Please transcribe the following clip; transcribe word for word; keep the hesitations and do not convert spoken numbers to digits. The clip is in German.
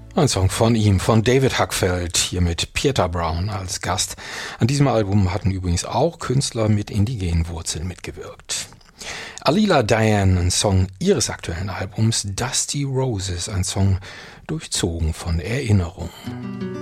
Ein Song von ihm, von David Huckfeld, hier mit Peter Brown als Gast. An diesem Album hatten übrigens auch Künstler mit indigenen Wurzeln mitgewirkt. Alila Diane, ein Song ihres aktuellen Albums Dusty Roses, ein Song durchzogen von Erinnerung.